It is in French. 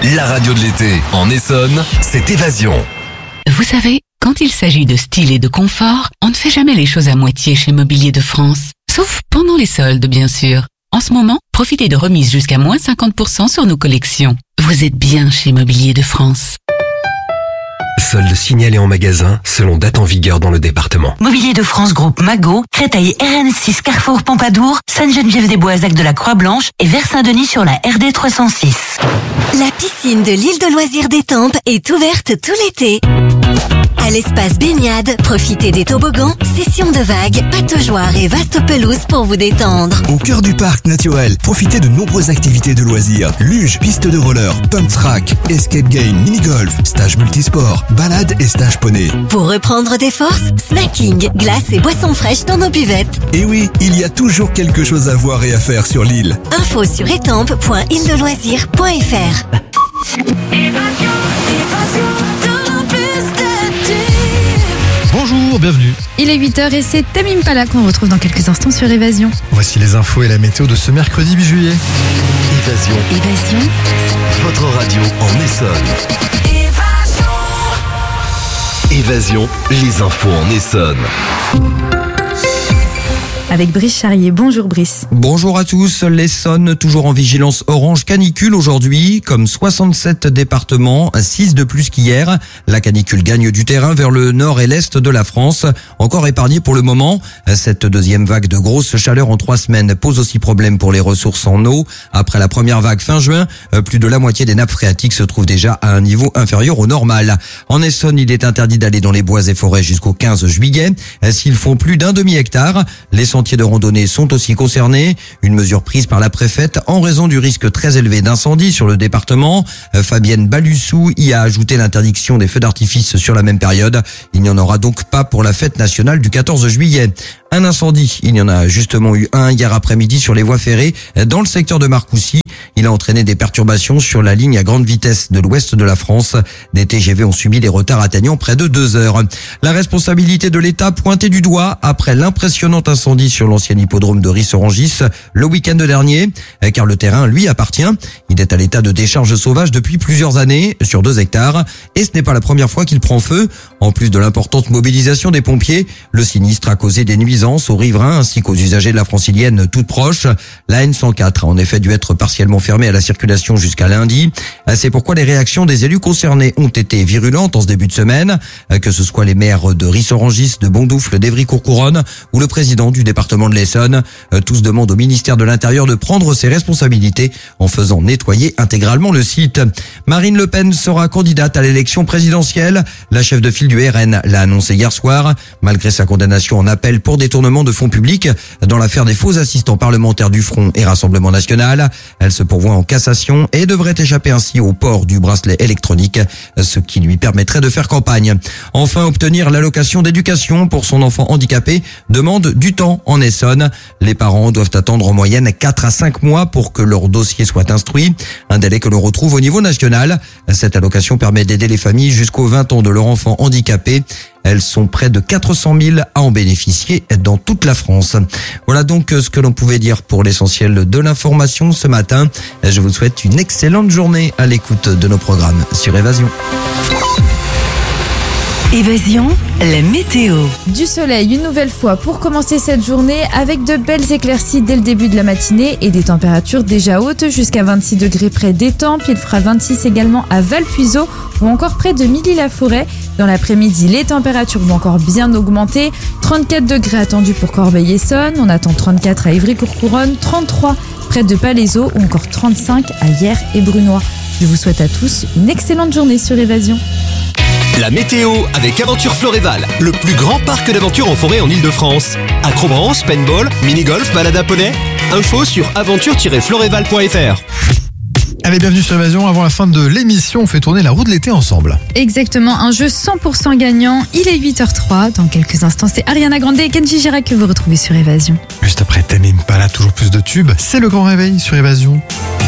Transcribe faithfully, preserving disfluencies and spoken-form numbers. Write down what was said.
La radio de l'été, en Essonne, c'est Évasion. Vous savez, quand il s'agit de style et de confort, on ne fait jamais les choses à moitié chez Mobilier de France. Sauf pendant les soldes, bien sûr. En ce moment, profitez de remises jusqu'à moins cinquante pour cent sur nos collections. Vous êtes bien chez Mobilier de France. Soldes signalés en magasin, selon date en vigueur dans le département. Mobilier de France Groupe Magot, Créteil R N six Carrefour Pompadour, Sainte-Geneviève-des-Bois Zac de la Croix-Blanche et Vers-Saint-Denis sur la R D trois cent six. La piscine de l'île de loisirs d'Étampes est ouverte tout l'été. À l'espace baignade, profitez des toboggans, sessions de vagues, pataugeoires et vastes pelouses pour vous détendre. Au cœur du parc naturel, profitez de nombreuses activités de loisirs. Luge, piste de roller, pump track, escape game, mini-golf, stage multisport, balade et stage poney. Pour reprendre des forces, snacking, glace et boissons fraîches dans nos buvettes. Et oui, il y a toujours quelque chose à voir et à faire sur l'île. Info sur étampes point île de loisirs point f r. Bonjour, bienvenue. Il est huit heures et c'est Tamim Pala qu'on retrouve dans quelques instants sur Évasion. Voici les infos et la météo de ce mercredi huit juillet. Évasion. Évasion. Votre radio en Essonne. Évasion, les infos en Essonne. Avec Brice Charrier. Bonjour Brice. Bonjour à tous. L'Essonne, toujours en vigilance orange canicule aujourd'hui, comme soixante-sept départements, six de plus qu'hier. La canicule gagne du terrain vers le nord et l'est de la France. Encore épargnée pour le moment. Cette deuxième vague de grosse chaleur en trois semaines pose aussi problème pour les ressources en eau. Après la première vague fin juin, plus de la moitié des nappes phréatiques se trouvent déjà à un niveau inférieur au normal. En Essonne, il est interdit d'aller dans les bois et forêts jusqu'au quinze juillet. S'ils font plus d'un demi-hectare, les sentiers de randonnée sont aussi concernés. Une mesure prise par la préfète en raison du risque très élevé d'incendie sur le département. Fabienne Balussou y a ajouté l'interdiction des feux d'artifice sur la même période. Il n'y en aura donc pas pour la fête nationale du quatorze juillet. Un incendie, il y en a justement eu un hier après-midi sur les voies ferrées dans le secteur de Marcoussis. Il a entraîné des perturbations sur la ligne à grande vitesse de l'ouest de la France. Des T G V ont subi des retards atteignant près de deux heures. La responsabilité de l'État pointée du doigt après l'impressionnant incendie sur l'ancien hippodrome de Ris-Orangis le week-end dernier, car le terrain lui appartient. Il est à l'état de décharge sauvage depuis plusieurs années sur deux hectares et ce n'est pas la première fois qu'il prend feu. En plus de l'importante mobilisation des pompiers, le sinistre a causé des nuisances aux riverains ainsi qu'aux usagers de la Francilienne toute proche. La N cent quatre a en effet dû être partiellement fermée à la circulation jusqu'à lundi. C'est pourquoi les réactions des élus concernés ont été virulentes en ce début de semaine, que ce soit les maires de Ris-Orangis, de Bondoufle, d'Évry-Courcouronnes ou le président du département de l'Essonne. Tous demandent au ministère de l'Intérieur de prendre ses responsabilités en faisant nettoyer intégralement le site. Marine Le Pen sera candidate à l'élection présidentielle. La chef de file du R N l'a annoncé hier soir, malgré sa condamnation en appel pour détournement de fonds publics dans l'affaire des faux assistants parlementaires du Front et Rassemblement National. Elle se pourvoit en cassation et devrait échapper ainsi au port du bracelet électronique, ce qui lui permettrait de faire campagne. Enfin, obtenir l'allocation d'éducation pour son enfant handicapé demande du temps en Essonne. Les parents doivent attendre en moyenne quatre à cinq mois pour que leur dossier soit instruit, un délai que l'on retrouve au niveau national. Cette allocation permet d'aider les familles jusqu'aux vingt ans de leur enfant handicapé. Elles sont près de quatre cent mille à en bénéficier dans toute la France. Voilà donc ce que l'on pouvait dire pour l'essentiel de l'information ce matin. Je vous souhaite une excellente journée à l'écoute de nos programmes sur Évasion. Évasion, la météo. Du soleil une nouvelle fois pour commencer cette journée avec de belles éclaircies dès le début de la matinée et des températures déjà hautes jusqu'à vingt-six degrés près d'Étampes. Il fera vingt-six également à Valpuiseau ou encore près de Milly-la-Forêt. Dans l'après-midi, les températures vont encore bien augmenter. trente-quatre degrés attendus pour Corbeil-Essonnes. On attend trente-quatre à Ivry-Courcouronnes, trente-trois près de Palaiseau ou encore trente-cinq à Hyères et Brunois. Je vous souhaite à tous une excellente journée sur Évasion. La météo avec Aventure Floréval, le plus grand parc d'aventure en forêt en Ile-de-France. Acrobranche, paintball, mini-golf, balade à poney. Info sur aventure tiret floréval point f r. Allez, bienvenue sur Évasion. Avant la fin de l'émission, on fait tourner la roue de l'été ensemble. Exactement, un jeu cent pour cent gagnant. Il est huit heures zéro trois. Dans quelques instants, c'est Ariana Grande et Kenji Girac que vous retrouvez sur Évasion. Juste après Tamim Pala, toujours plus de tubes. C'est le grand réveil sur Évasion.